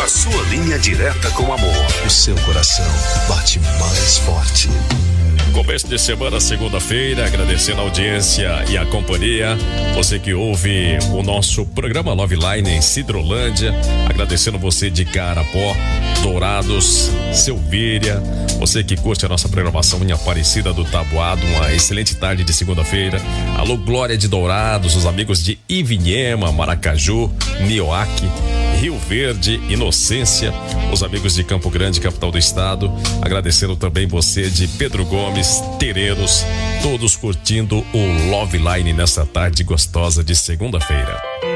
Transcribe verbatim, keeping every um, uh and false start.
sua linha direta com amor. O seu coração bate mais forte. Começo de semana, segunda-feira, agradecendo a audiência e a companhia. Você que ouve o nosso programa Love Line em Cidrolândia, agradecendo você de Carapó, Dourados, Silvíria, você que curte a nossa programação em Aparecida do Taboado, uma excelente tarde de segunda-feira. Alô, Glória de Dourados, os amigos de Ivinhema, Maracaju, Nioaque, Rio Verde, Inocência, os amigos de Campo Grande, capital do estado, agradecendo também você de Pedro Gomes, Terreiros, todos curtindo o Love Line nessa tarde gostosa de segunda-feira.